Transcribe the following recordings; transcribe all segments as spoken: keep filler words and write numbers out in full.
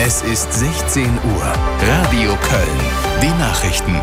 Es ist sechzehn Uhr. Radio Köln. Die Nachrichten.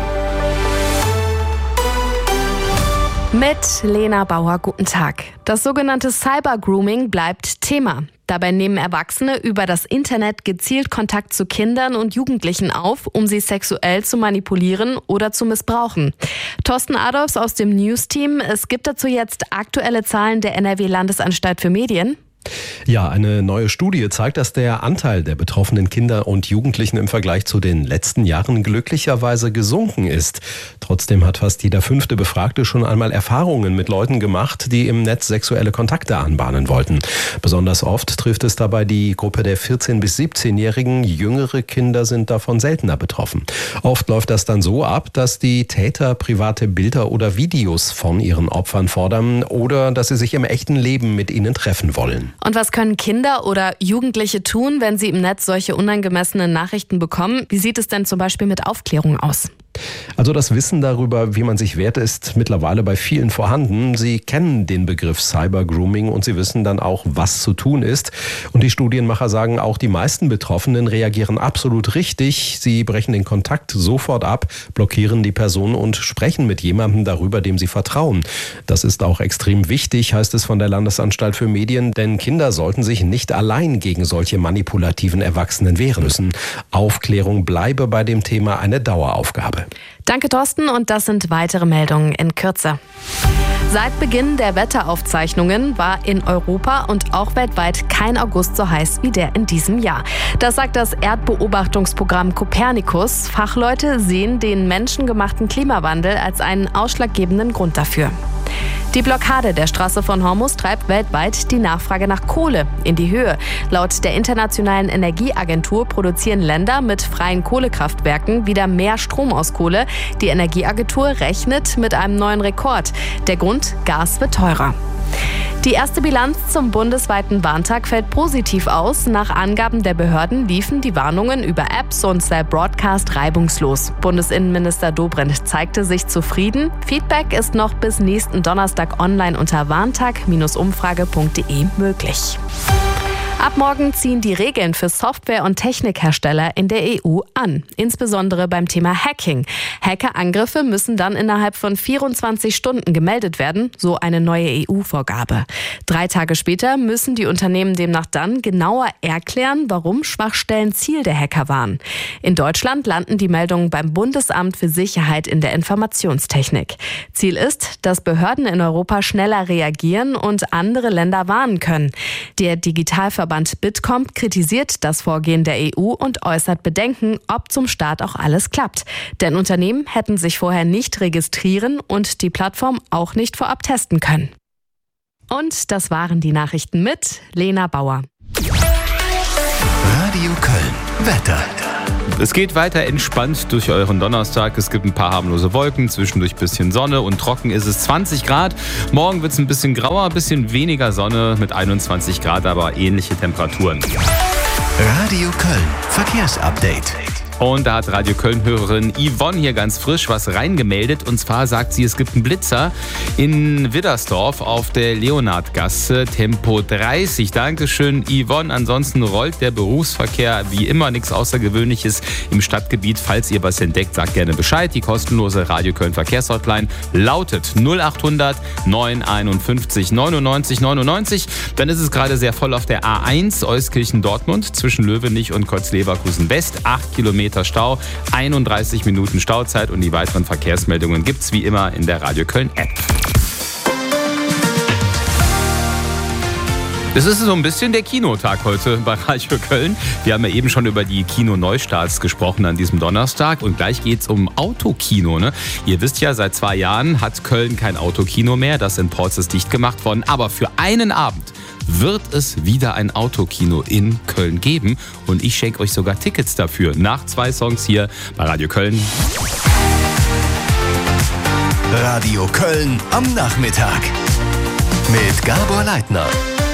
Mit Lena Bauer, guten Tag. Das sogenannte Cyber-Grooming bleibt Thema. Dabei nehmen Erwachsene über das Internet gezielt Kontakt zu Kindern und Jugendlichen auf, um sie sexuell zu manipulieren oder zu missbrauchen. Thorsten Adolfs aus dem News-Team. Es gibt dazu jetzt aktuelle Zahlen der N R W-Landesanstalt für Medien. Ja, eine neue Studie zeigt, dass der Anteil der betroffenen Kinder und Jugendlichen im Vergleich zu den letzten Jahren glücklicherweise gesunken ist. Trotzdem hat fast jeder fünfte Befragte schon einmal Erfahrungen mit Leuten gemacht, die im Netz sexuelle Kontakte anbahnen wollten. Besonders oft trifft es dabei die Gruppe der vierzehn- bis siebzehnjährigen. Jüngere Kinder sind davon seltener betroffen. Oft läuft das dann so ab, dass die Täter private Bilder oder Videos von ihren Opfern fordern oder dass sie sich im echten Leben mit ihnen treffen wollen. Und was können Kinder oder Jugendliche tun, wenn sie im Netz solche unangemessenen Nachrichten bekommen? Wie sieht es denn zum Beispiel mit Aufklärung aus? Also das Wissen darüber, wie man sich wehrt, ist mittlerweile bei vielen vorhanden. Sie kennen den Begriff Cyber-Grooming und sie wissen dann auch, was zu tun ist. Und die Studienmacher sagen, auch die meisten Betroffenen reagieren absolut richtig. Sie brechen den Kontakt sofort ab, blockieren die Person und sprechen mit jemandem darüber, dem sie vertrauen. Das ist auch extrem wichtig, heißt es von der Landesanstalt für Medien, denn Kinder sollten sich nicht allein gegen solche manipulativen Erwachsenen wehren müssen. Aufklärung bleibe bei dem Thema eine Daueraufgabe. Danke, Thorsten, und das sind weitere Meldungen in Kürze. Seit Beginn der Wetteraufzeichnungen war in Europa und auch weltweit kein August so heiß wie der in diesem Jahr. Das sagt das Erdbeobachtungsprogramm Copernicus. Fachleute sehen den menschengemachten Klimawandel als einen ausschlaggebenden Grund dafür. Die Blockade der Straße von Hormuz treibt weltweit die Nachfrage nach Kohle in die Höhe. Laut der Internationalen Energieagentur produzieren Länder mit freien Kohlekraftwerken wieder mehr Strom aus Kohle. Die Energieagentur rechnet mit einem neuen Rekord. Der Grund: Gas wird teurer. Die erste Bilanz zum bundesweiten Warntag fällt positiv aus. Nach Angaben der Behörden liefen die Warnungen über Apps und Cell Broadcast reibungslos. Bundesinnenminister Dobrindt zeigte sich zufrieden. Feedback ist noch bis nächsten Donnerstag online unter warntag Bindestrich umfrage punkt de möglich. Ab morgen ziehen die Regeln für Software- und Technikhersteller in der E U an, insbesondere beim Thema Hacking. Hackerangriffe müssen dann innerhalb von vierundzwanzig Stunden gemeldet werden, so eine neue E U-Vorgabe. Drei Tage später müssen die Unternehmen demnach dann genauer erklären, warum Schwachstellen Ziel der Hacker waren. In Deutschland landen die Meldungen beim Bundesamt für Sicherheit in der Informationstechnik. Ziel ist, dass Behörden in Europa schneller reagieren und andere Länder warnen können. Der Digitalverband Bitkom kritisiert das Vorgehen der E U und äußert Bedenken, ob zum Start auch alles klappt. Denn Unternehmen hätten sich vorher nicht registrieren und die Plattform auch nicht vorab testen können. Und das waren die Nachrichten mit Lena Bauer. Radio Köln. Wetter. Es geht weiter entspannt durch euren Donnerstag. Es gibt ein paar harmlose Wolken, zwischendurch ein bisschen Sonne und trocken ist es zwanzig Grad. Morgen wird es ein bisschen grauer, ein bisschen weniger Sonne mit einundzwanzig Grad, aber ähnliche Temperaturen. Radio Köln. Verkehrsupdate. Und da hat Radio Köln-Hörerin Yvonne hier ganz frisch was reingemeldet. Und zwar sagt sie, es gibt einen Blitzer in Widdersdorf auf der Leonhardgasse, Tempo dreißig. Dankeschön, Yvonne. Ansonsten rollt der Berufsverkehr wie immer, nichts Außergewöhnliches im Stadtgebiet. Falls ihr was entdeckt, sagt gerne Bescheid. Die kostenlose Radio Köln Verkehrshotline lautet null achthundert neun einundfünfzig neunundneunzig neunundneunzig. Dann ist es gerade sehr voll auf der A eins Euskirchen-Dortmund zwischen Löwenich und Kreuz-Leverkusen West. acht Kilometer Stau, einunddreißig Minuten Stauzeit und die weiteren Verkehrsmeldungen gibt's wie immer in der Radio Köln App. Das ist so ein bisschen der Kinotag heute bei Radio Köln. Wir haben ja eben schon über die Kino-Neustarts gesprochen an diesem Donnerstag und gleich geht's um Autokino. Ne? Ihr wisst ja, seit zwei Jahren hat Köln kein Autokino mehr. Das in Porz ist dicht gemacht worden. Aber für einen Abend wird es wieder ein Autokino in Köln geben. Und ich schenke euch sogar Tickets dafür. Nach zwei Songs hier bei Radio Köln. Radio Köln am Nachmittag mit Gabor Leitner.